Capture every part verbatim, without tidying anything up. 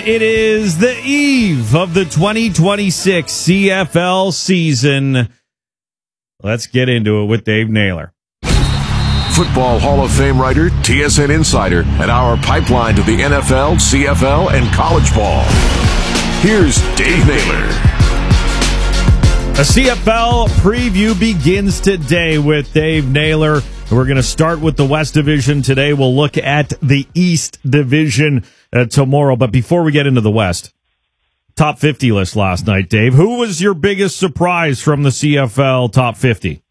It is the eve of the twenty twenty-six C F L season. Let's get into it with Dave Naylor. Football Hall of Fame writer, T S N insider, and our pipeline to the N F L, C F L, and college ball. Here's Dave Naylor. A C F L preview begins today with Dave Naylor. We're going to start with the West Division today. We'll look at the East Division uh, tomorrow. But before we get into the West, top fifty list last night, Dave. Who was your biggest surprise from the C F L top fifty?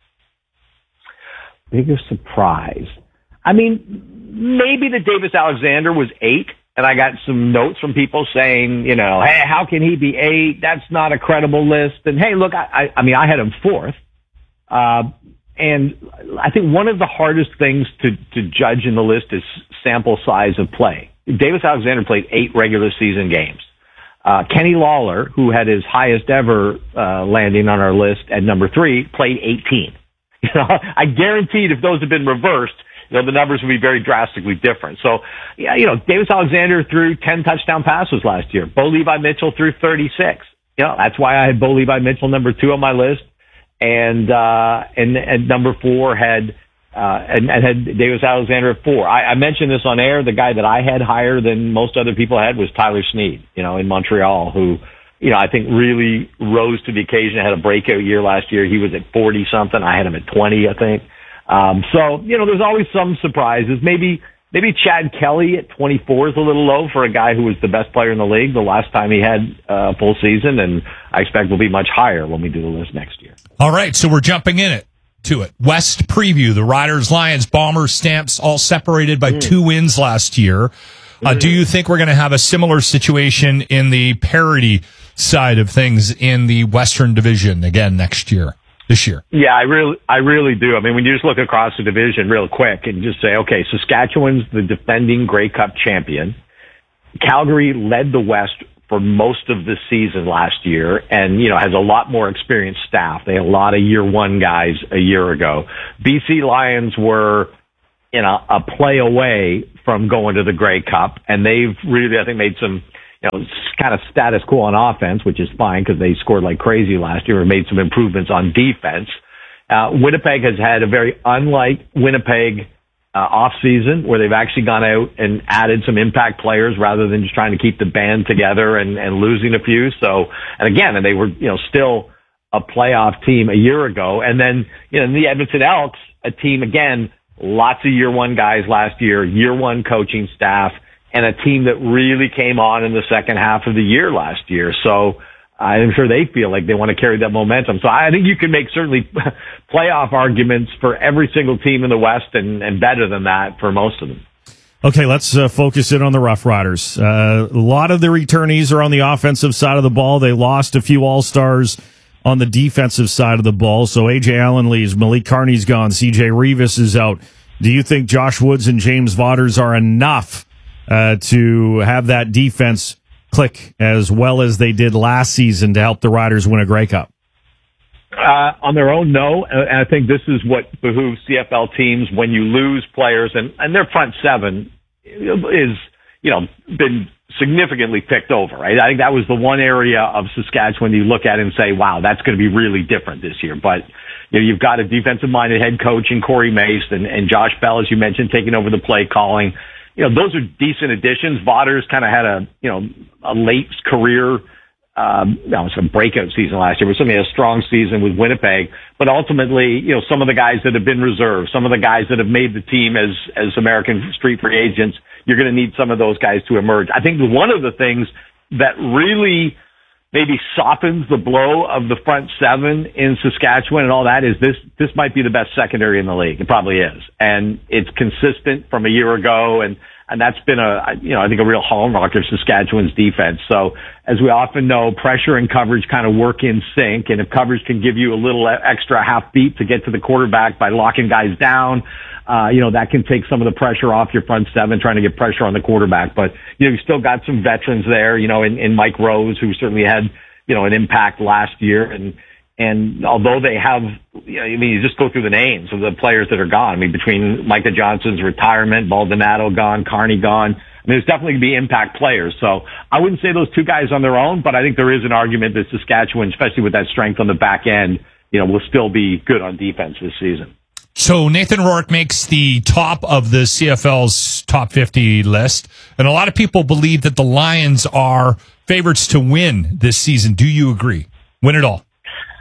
Biggest surprise? I mean, maybe that Davis Alexander was eight, and I got some notes from people saying, you know, hey, how can he be eight? That's not a credible list. And hey, look, I, I, I mean, I had him fourth. Uh, and I think one of the hardest things to, to judge in the list is sample size of play. Davis Alexander played eight regular season games. Uh, Kenny Lawler, who had his highest ever uh, landing on our list at number three, played eighteen. You know, I guaranteed if those had been reversed, you know, the numbers would be very drastically different. So, yeah, you know, Davis Alexander threw ten touchdown passes last year. Bo Levi Mitchell threw thirty-six. You know, that's why I had Bo Levi Mitchell number two on my list. And, uh, and, and number four had, uh, and, and had Davis Alexander at four. I, I mentioned this on air. The guy that I had higher than most other people had was Tyler Snead, you know, in Montreal, who, you know, I think really rose to the occasion, had a breakout year last year. He was at forty something. I had him at twenty, I think. Um, so, you know, there's always some surprises. Maybe, maybe Chad Kelly at twenty-four is a little low for a guy who was the best player in the league the last time he had a full season, and I expect will be much higher when we do the list next year. All right, so we're jumping in it to it. West preview, the Riders, Lions, Bombers, Stamps, all separated by mm. two wins last year. Uh, do you think we're going to have a similar situation in the parity side of things in the Western Division again next year, this year? Yeah, I really, I really do. I mean, when you just look across the division real quick and just say, okay, Saskatchewan's the defending Grey Cup champion. Calgary led the West for most of the season last year and, you know, has a lot more experienced staff. They had a lot of year one guys a year ago. B C Lions were in a, a play away from going to the Grey Cup, and they've really, I think, made some, you know, kind of status quo on offense, which is fine because they scored like crazy last year and made some improvements on defense. Uh, Winnipeg has had a very unlike Winnipeg uh, off season where they've actually gone out and added some impact players rather than just trying to keep the band together and, and losing a few. So, and again, and they were, you know, still a playoff team a year ago. And then, you know, the Edmonton Elks, a team, again, lots of year one guys last year, year one coaching staff, and a team that really came on in the second half of the year last year. So I'm sure they feel like they want to carry that momentum. So I think you can make certainly playoff arguments for every single team in the West and, and better than that for most of them. Okay, let's uh, focus in on the Rough Riders. Uh, a lot of the returnees are on the offensive side of the ball. They lost a few all-stars on the defensive side of the ball. So A J Allen leaves, Malik Carney's gone, C J Revis is out. Do you think Josh Woods and James Vaughters are enough uh, to have that defense click as well as they did last season to help the Riders win a Grey Cup? Uh, on their own, no. And I think this is what behooves C F L teams when you lose players, and, and their front seven is, you know, been significantly picked over, right? I think that was the one area of Saskatchewan you look at and say, wow, that's going to be really different this year. But, you know, you've got a defensive-minded head coach in Corey Mace and, and Josh Bell, as you mentioned, taking over the play calling. You know, those are decent additions. Vaughters kind of had a, you know, a late career, um, no, it was a breakout season last year, but certainly a strong season with Winnipeg. But ultimately, you know, some of the guys that have been reserved, some of the guys that have made the team as, as American street free agents, you're going to need some of those guys to emerge. I think one of the things that really maybe softens the blow of the front seven in Saskatchewan and all that is this, this might be the best secondary in the league. It probably is. And it's consistent from a year ago. And, and that's been a, you know, I think a real hallmark of Saskatchewan's defense. So as we often know, pressure and coverage kind of work in sync. And if coverage can give you a little extra half beat to get to the quarterback by locking guys down, uh, you know, that can take some of the pressure off your front seven, trying to get pressure on the quarterback. But, you know, you still got some veterans there, you know, in, in Mike Rose, who certainly had, you know, an impact last year. And, and although they have, you know, I mean, you just go through the names of the players that are gone. I mean, between Micah Johnson's retirement, Baldonado gone, Carney gone, I mean, there's definitely going to be impact players. So I wouldn't say those two guys on their own, but I think there is an argument that Saskatchewan, especially with that strength on the back end, you know, will still be good on defense this season. So Nathan Rourke makes the top of the C F L's top fifty list, and a lot of people believe that the Lions are favorites to win this season. Do you agree? Win it all?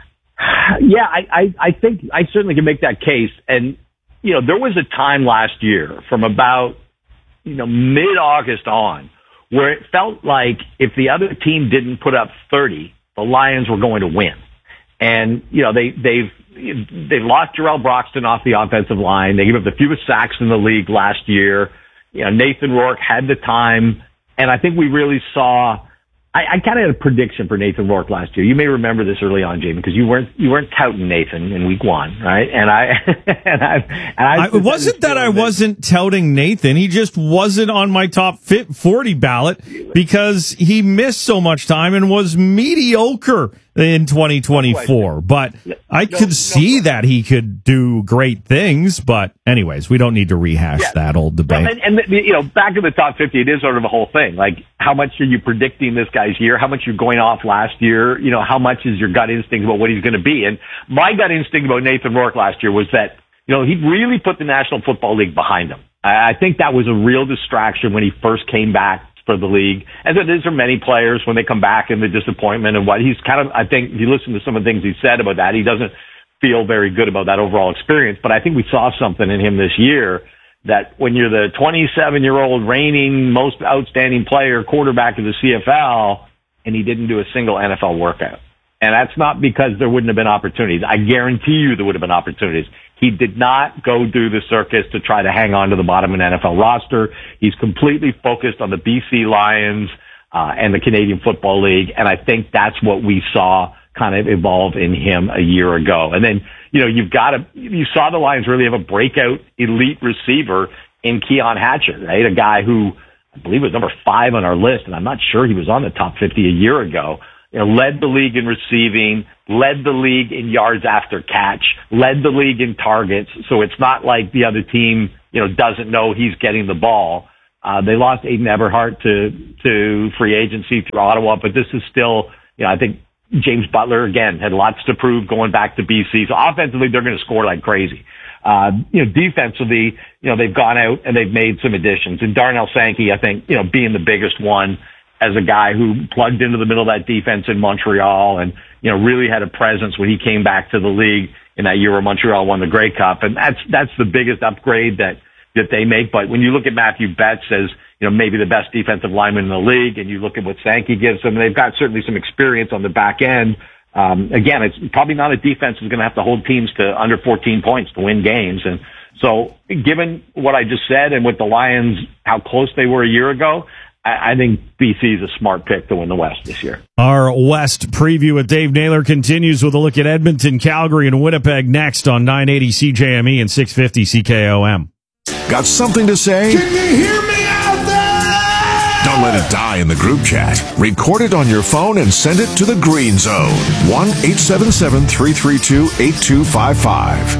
Yeah, I, I, I think I certainly can make that case. And, you know, there was a time last year from about, you know, mid-August on where it felt like if the other team didn't put up thirty, the Lions were going to win. And, you know, they, they've, they lost Jarrell Broxton off the offensive line. They gave up the fewest sacks in the league last year. You know, Nathan Rourke had the time. And I think we really saw, I, I kind of had a prediction for Nathan Rourke last year. You may remember this early on, Jamie, because you weren't, you weren't touting Nathan in week one, right? And I, and I, and I, I it wasn't that I wasn't touting Nathan. He just wasn't on my top forty ballot because he missed so much time and was mediocre in twenty twenty-four. But I could no, see no. that he could do great things. But anyways, we don't need to rehash yeah. that old debate. Well, and, and the, you know, back in the top fifty, it is sort of a whole thing. Like, how much are you predicting this guy's year? How much you're going off last year? You know, how much is your gut instinct about what he's going to be? And my gut instinct about Nathan Rourke last year was that, you know, he really put the National Football League behind him. I think that was a real distraction when he first came back for the league. And there are many players when they come back in the disappointment and what he's kind of, I think if you listen to some of the things he said about that, he doesn't feel very good about that overall experience. But I think we saw something in him this year that when you're the twenty-seven year old reigning most outstanding player quarterback of the C F L and he didn't do a single N F L workout. And that's not because there wouldn't have been opportunities. I guarantee you there would have been opportunities. He did not go do the circus to try to hang on to the bottom of an N F L roster. He's completely focused on the B C Lions uh, and the Canadian Football League, and I think that's what we saw kind of evolve in him a year ago. And then, you know, you've got to, you saw the Lions really have a breakout elite receiver in Keon Hatcher, right? A guy who I believe was number five on our list, and I'm not sure he was on the top fifty a year ago. You know, led the league in receiving, led the league in yards after catch, led the league in targets. So it's not like the other team, you know, doesn't know he's getting the ball. Uh, they lost Aiden Everhart to, to free agency through Ottawa, but this is still, you know, I think James Butler, again, had lots to prove going back to B C. So offensively, they're going to score like crazy. Uh, you know, defensively, you know, they've gone out and they've made some additions. And Darnell Sankey, I think, you know, being the biggest one, as a guy who plugged into the middle of that defense in Montreal and, you know, really had a presence when he came back to the league in that year where Montreal won the Grey Cup. And that's, that's the biggest upgrade that, that they make. But when you look at Matthew Betts as, you know, maybe the best defensive lineman in the league and you look at what Sankey gives them, they've got certainly some experience on the back end. Um, again, it's probably not a defense that's going to have to hold teams to under fourteen points to win games. And so given what I just said and with the Lions, how close they were a year ago, I think B C is a smart pick to win the West this year. Our West preview with Dave Naylor continues with a look at Edmonton, Calgary, and Winnipeg next on nine eighty C J M E and six fifty C K O M. Got something to say? Can you hear me out there? Don't let it die in the group chat. Record it on your phone and send it to the Green Zone. one eight seven seven, three three two, eight two five five.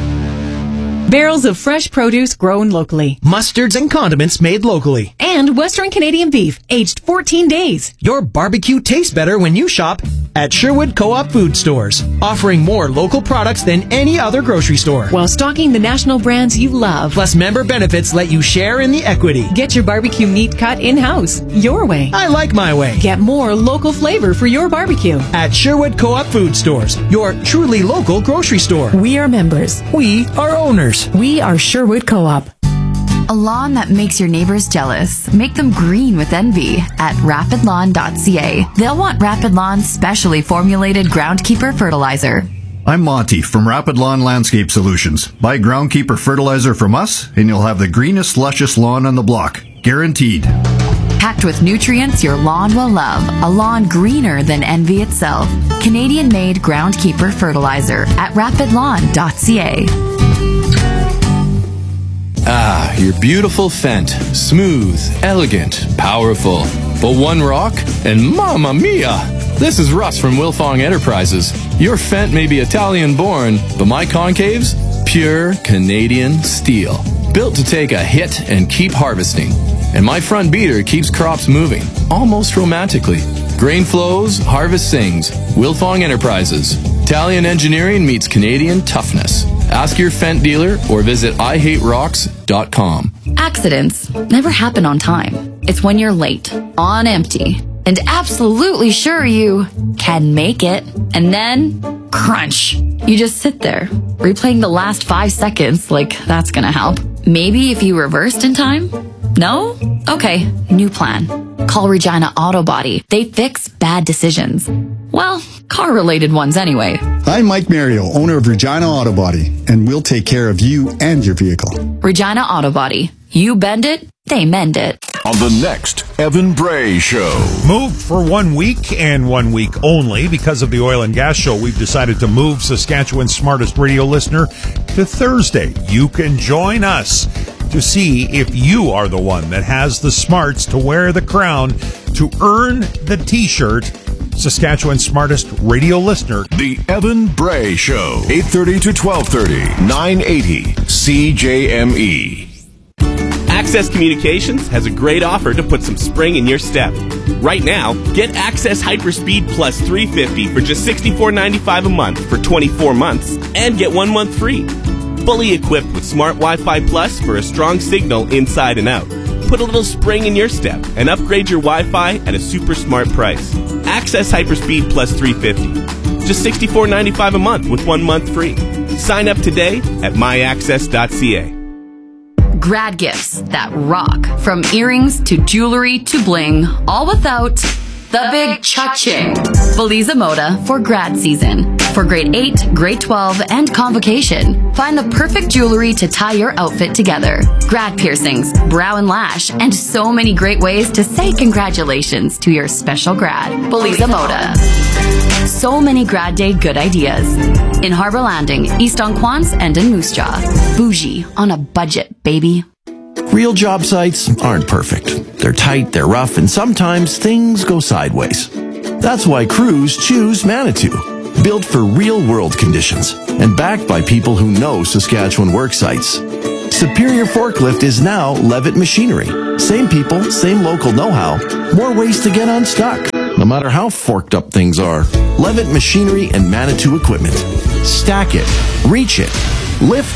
Barrels of fresh produce grown locally. Mustards and condiments made locally. And Western Canadian beef, aged fourteen days. Your barbecue tastes better when you shop at Sherwood Co-op Food Stores, offering more local products than any other grocery store. While stocking the national brands you love. Plus member benefits let you share in the equity. Get your barbecue meat cut in-house, your way. I like my way. Get more local flavor for your barbecue. At Sherwood Co-op Food Stores, your truly local grocery store. We are members. We are owners. We are Sherwood Co-op. A lawn that makes your neighbors jealous. Make them green with envy at rapid lawn dot c a. They'll want Rapid Lawn's specially formulated Groundkeeper fertilizer. I'm Monty from Rapid Lawn Landscape Solutions. Buy Groundkeeper fertilizer from us, and you'll have the greenest, luscious lawn on the block. Guaranteed. Packed with nutrients your lawn will love. A lawn greener than envy itself. Canadian-made Groundkeeper fertilizer at rapid lawn dot c a. Ah, your beautiful Fendt. Smooth, elegant, powerful. But one rock, and mamma mia! This is Russ from Wilfong Enterprises. Your Fendt may be Italian-born, but my concaves? Pure Canadian steel. Built to take a hit and keep harvesting. And my front beater keeps crops moving, almost romantically. Grain flows, harvest sings. Wilfong Enterprises. Italian engineering meets Canadian toughness. Ask your Fendt dealer or visit i hate rocks dot com. Accidents never happen on time. It's when you're late, on empty, and absolutely sure you can make it. And then, crunch. You just sit there, replaying the last five seconds like that's gonna help. Maybe if you reversed in time? No? Okay, new plan. Call Regina Auto Body. They fix bad decisions. Well, car-related ones anyway. I'm Mike Mario, owner of Regina Auto Body, and we'll take care of you and your vehicle. Regina Auto Body. You bend it, they mend it. On the next Evan Bray Show. Moved for one week and one week only because of the oil and gas show. We've decided to move Saskatchewan's smartest radio listener to Thursday. You can join us to see if you are the one that has the smarts to wear the crown to earn the T-shirt. Saskatchewan's smartest radio listener. The Evan Bray Show. eight thirty to twelve thirty. nine eighty C J M E. Access Communications has a great offer to put some spring in your step. Right now, get Access Hyperspeed Plus three fifty for just sixty-four ninety-five a month for twenty-four months and get one month free. Fully equipped with Smart Wi-Fi Plus for a strong signal inside and out. Put a little spring in your step and upgrade your Wi-Fi at a super smart price. Access Hyperspeed Plus three fifty. Just sixty-four ninety-five a month with one month free. Sign up today at my access dot c a. Grad gifts that rock. From earrings to jewelry to bling, all without the big cha-ching. Beliza Moda for grad season. For grade eight, grade twelve, and convocation. Find the perfect jewelry to tie your outfit together. Grad piercings, brow and lash, and so many great ways to say congratulations to your special grad. Beliza Moda. So many grad day good ideas. In Harbor Landing, East Onquance, and in Moose Jaw. Bougie on a budget, baby. Real job sites aren't perfect. They're tight, they're rough, and sometimes things go sideways. That's why crews choose Manitou. Built for real-world conditions and backed by people who know Saskatchewan work sites. Superior Forklift is now Levitt Machinery. Same people, same local know-how, more ways to get unstuck. No matter how forked up things are, Levitt Machinery and Manitou Equipment. Stack it, reach it, lift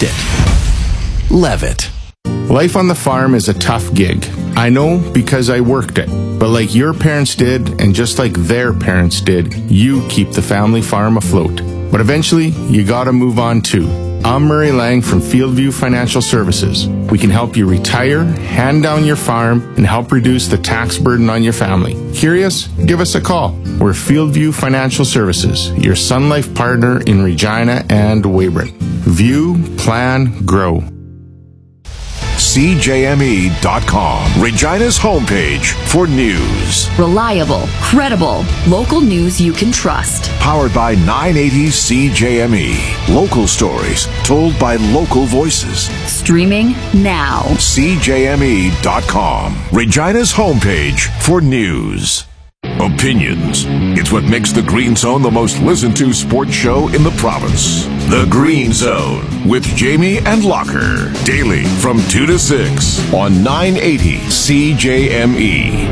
it. Levitt. Life on the farm is a tough gig. I know because I worked it. But like your parents did, and just like their parents did, you keep the family farm afloat. But eventually, you gotta move on too. I'm Murray Lang from Fieldview Financial Services. We can help you retire, hand down your farm, and help reduce the tax burden on your family. Curious? Give us a call. We're Fieldview Financial Services, your Sun Life partner in Regina and Weyburn. View, plan, grow. C J M E dot com, Regina's homepage for news. Reliable, credible, local news you can trust. Powered by nine eighty C J M E. Local stories told by local voices. Streaming now. C J M E dot com, Regina's homepage for news. Opinions. It's what makes the Green Zone the most listened to sports show in the province. The Green Zone with Jamie and Locker. Daily from two to six on nine eighty C J M E.